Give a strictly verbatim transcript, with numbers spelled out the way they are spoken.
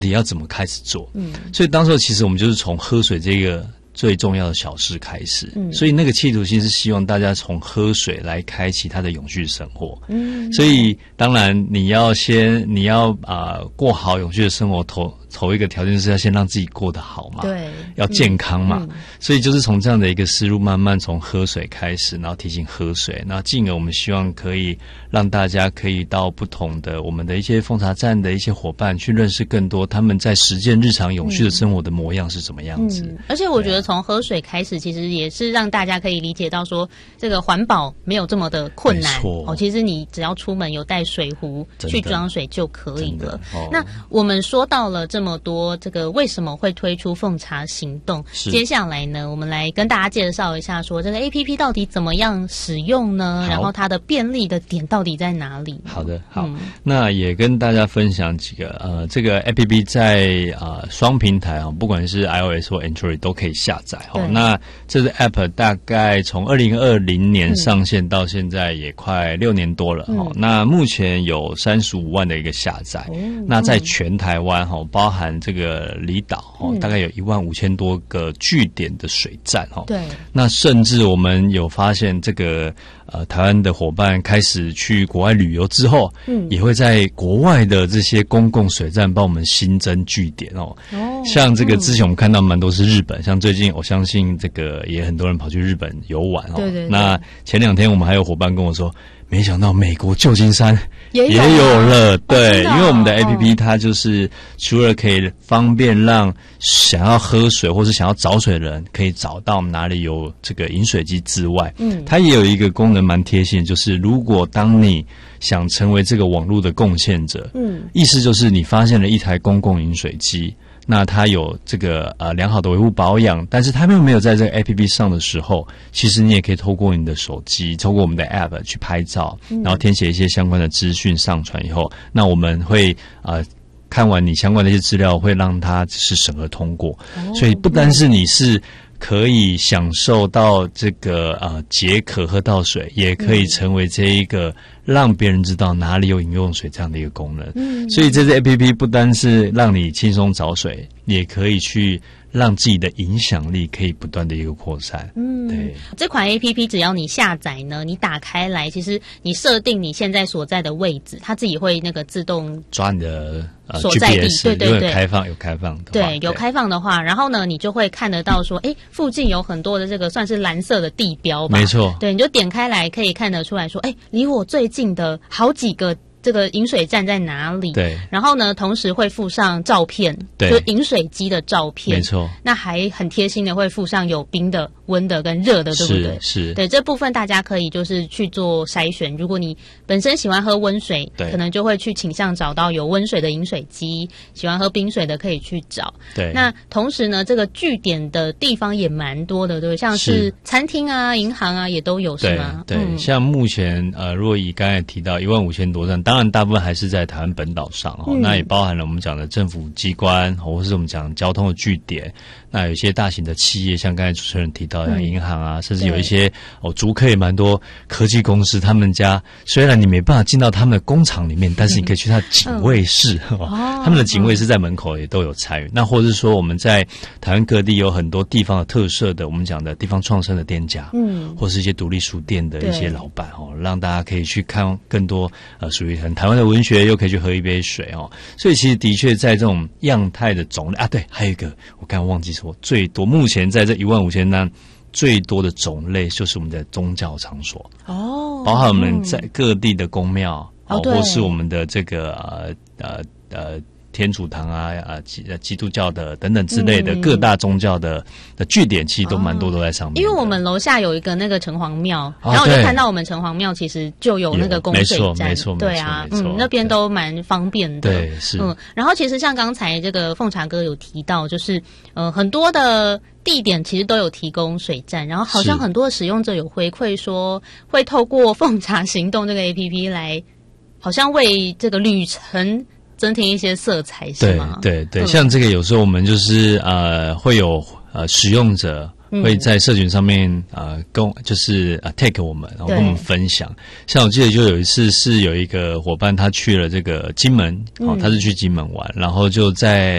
你要怎么开始做？嗯，所以当时其实我们就是从喝水这个最重要的小事开始，嗯，所以那个企图心是希望大家从喝水来开启他的永续生活，嗯，所以当然你要先你要啊、呃、过好永续的生活，头头一个条件是要先让自己过得好嘛， 对， 要健康嘛， 嗯、 所以就是从这样的一个思路，慢慢从喝水开始，然后提醒喝水，然后进而我们希望可以让大家可以到不同的我们的一些奉茶站的一些伙伴去认识更多他们在实践日常永续的生活的模样是怎么样子。 嗯、而且我觉得从喝水开始，其实也是让大家可以理解到说，这个环保没有这么的困难哦。其实你只要出门有带水壶去装水就可以了。哦、那我们说到了这么多，这个为什么会推出奉茶行动？接下来呢，我们来跟大家介绍一下，说这个 A P P 到底怎么样使用呢？然后它的便利的点到底在哪里？ 好的，好，嗯、那也跟大家分享几个呃，这个 A P P 在啊双、呃、平台啊，不管是 iOS 或 Android 都可以下载哦。那这个 App 大概从二零二零年上线到现在也快六年多了、嗯、哦。那目前有三十五万的一个下载，嗯、那在全台湾哈、哦，包含这个离岛哦，嗯、大概有一万五千多个据点的水站哦。 对， 那甚至我们有发现这个呃台湾的伙伴开始去国外旅游之后，嗯，也会在国外的这些公共水站帮我们新增据点哦。哦，像这个之前我们看到蛮多是日本，嗯、像最近我相信这个也很多人跑去日本游玩哦。 对对对。 那前两天我们还有伙伴跟我说，没想到美国旧金山也 有,、啊、 也有了，对， 哦、 因为我们的 A P P 它就是除了可以方便让想要喝水或是想要找水的人可以找到哪里有这个饮水机之外，嗯，它也有一个功能蛮贴心，就是如果当你想成为这个网络的贡献者，嗯，意思就是你发现了一台公共饮水机。那它有这个呃良好的维护保养，但是它并没有在这个 A P P 上的时候，其实你也可以透过你的手机，透过我们的 App 去拍照，然后填写一些相关的资讯上传以后，那我们会呃看完你相关的一些资料，会让它是审核通过。哦、所以不单是你是可以享受到这个呃解渴喝到水，也可以成为这一个让别人知道哪里有饮用水这样的一个功能。嗯，所以这支 A P P 不单是让你轻松找水，也可以去让自己的影响力可以不断的一个扩散。嗯，对， 这款 A P P 只要你下载呢，你打开来，其实你设定你现在所在的位置，它自己会那个自动抓你的呃所在地， G P S, 对对对， 有开放有开放的话， 对，有开放的话，然后呢，你就会看得到说，哎，附近有很多的这个算是蓝色的地标吧， 没错， 对，你就点开来可以看得出来说，哎，离我最近的好几个这个饮水站在哪里？ 对， 然后呢，同时会附上照片， 对， 就饮水机的照片， 没错。那还很贴心的会附上有冰的、温的跟热的，对不对？ 是，是。 对，这部分大家可以就是去做筛选。如果你本身喜欢喝温水，可能就会去倾向找到有温水的饮水机；喜欢喝冰水的可以去找。 对。 那同时呢，这个据点的地方也蛮多的，对不对？像是餐厅啊、银行啊，也都有，是吗？ 对，对嗯、像目前呃，如果以刚才提到一万五千多站，当然大部分还是在台湾本岛上哦，嗯、那也包含了我们讲的政府机关，或是我们讲交通的据点。那有一些大型的企业，像刚才主持人提到，像银行啊，嗯、甚至有一些哦，竹科也蛮多科技公司，他们家虽然你没办法进到他们的工厂里面，但是你可以去他的警卫室，嗯哦、他们的警卫室在门口也都有参与。嗯、那或者是说我们在台湾各地有很多地方的特色的，我们讲的地方创生的店家，嗯，或是一些独立书店的一些老板哦，让大家可以去看更多呃属于很台湾的文学，又可以去喝一杯水哦。所以其实的确在这种样态的种类啊，对，还有一个我刚刚忘记说。最多目前在这一万五千单最多的种类就是我们的宗教场所哦，包含我们在各地的宫庙哦，或是我们的这个呃呃呃天主堂啊啊基基督教的等等之类的、嗯、各大宗教的的据点，其实都蛮多都在上面、哦。因为我们楼下有一个那个城隍庙，哦、然后我就看到我们城隍庙其实就有那个供水站， 没错， 对啊，嗯，那边都蛮方便的， 对，是， 嗯。然后其实像刚才这个奉茶哥有提到，就是呃很多的地点其实都有提供水站，然后好像很多的使用者有回馈说，会透过奉茶行动这个 A P P 来，好像为这个旅程增添一些色彩，是吗？ 对对对、嗯，像这个有时候我们就是呃会有呃使用者会在社群上面呃跟就是啊 take 我们，然后跟我们分享。像我记得就有一次是有一个伙伴他去了这个金门，哦，他是去金门玩，然后就在